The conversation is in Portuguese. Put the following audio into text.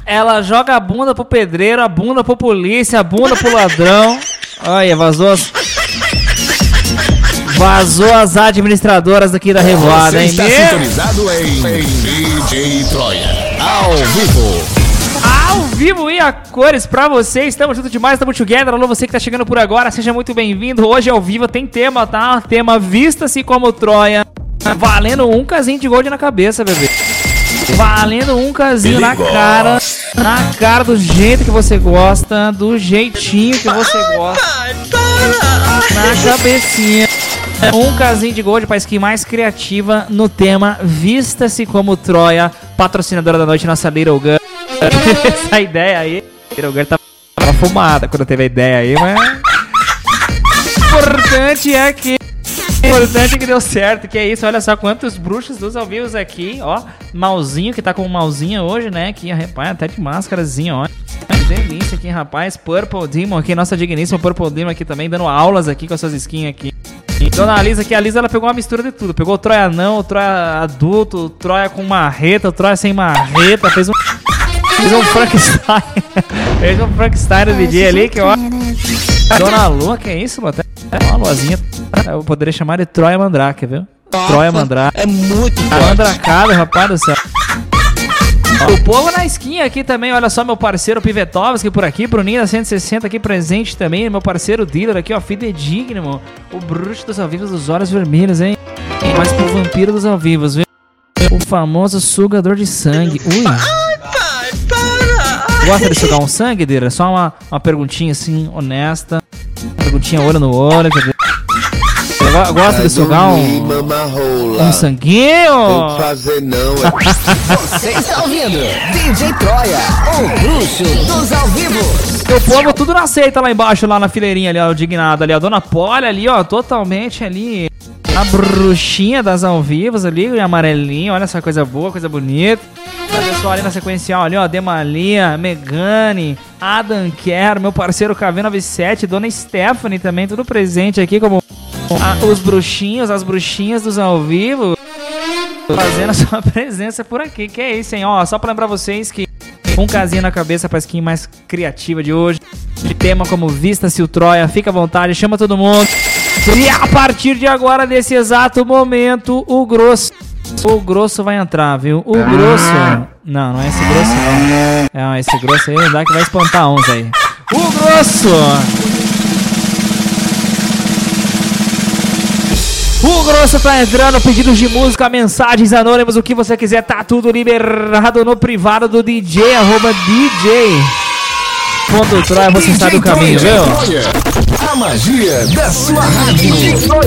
ela joga a bunda pro pedreiro, a bunda pro polícia, a bunda pro ladrão. Olha, vazou as administradoras aqui da Revoada, hein? Você está sintonizado em DJ Troia, ao vivo. Ao vivo e a cores pra você, estamos juntos demais, estamos together. Alô, você que tá chegando por agora, seja muito bem-vindo. Hoje ao vivo tem tema, tá? Tema Vista-se como Troia. Valendo um casinho de gold na cabeça, bebê. Valendo um casinho na cara do jeito que você gosta, do jeitinho que você gosta. Na cabecinha. Um casinho de gold pra skin mais criativa no tema Vista-se como Troia. Patrocinadora da noite, nossa Little Gun. Essa ideia aí, Little Gun tava fumada quando teve a ideia aí, mas importante é que deu certo, que é isso. Olha só quantos bruxos dos ao vivo aqui, ó. Malzinho, que tá com malzinha hoje, né? Aqui, rapaz, até de máscarazinha, ó. Que delícia aqui, rapaz. Purple Demon aqui, nossa digníssima Purple Demon aqui também, dando aulas aqui com essas skins aqui. Dona Lisa aqui, a Lisa ela pegou uma mistura de tudo. Pegou o Troia anão, o Troia adulto, o Troia com marreta, o Troia sem marreta. Fez um Frankenstein. Fez um Frankenstein do DJ ali, que ó. Dona Lua, que é isso, mano? Até uma luazinha. Eu poderia chamar de Troia Mandrake, viu? Troia Mandrake. É muito forte. Mandracado, rapaz do céu. O povo na skin aqui também, olha só, meu parceiro Pivetovski por aqui, Bruninho da 160 aqui presente também, meu parceiro dealer aqui, ó, fidedigno, o bruxo dos ao vivos dos olhos vermelhos, hein? Mas pro vampiro dos ao vivos, viu? O famoso sugador de sangue. Ui! Gosta de sugar um sangue, dealer? Só uma perguntinha assim, honesta. Perguntinha olho no olho, quer dizer. Gosta de sugar um sanguinho? Não fazer não, Você está ouvindo DJ Troia, o bruxo dos ao vivo. O povo tudo não aceita lá embaixo, lá na fileirinha ali, ó, o dignado ali, a Dona Polly ali, ó, totalmente ali, a bruxinha das ao vivos ali, em amarelinho, olha essa coisa boa, coisa bonita. O pessoal ali na sequencial ali, ó, Demalia, Megane, Adam Kerr, meu parceiro KV97, Dona Stephanie também, tudo presente aqui como os bruxinhos, as bruxinhas dos ao vivo, fazendo a sua presença por aqui, que é isso, hein, ó, só pra lembrar vocês que um casinho na cabeça pra skin mais criativa de hoje, de tema como Vista-se o Troia, fica à vontade, chama todo mundo, e a partir de agora, nesse exato momento, o grosso vai entrar, viu, o grosso, não é esse grosso não, esse grosso aí não dá que vai espantar uns aí, o grosso tá entrando, pedidos de música, mensagens anônimas, o que você quiser, tá tudo liberado no privado do DJ, @DJ.Troia, você sabe o caminho, viu? A magia da sua rádio.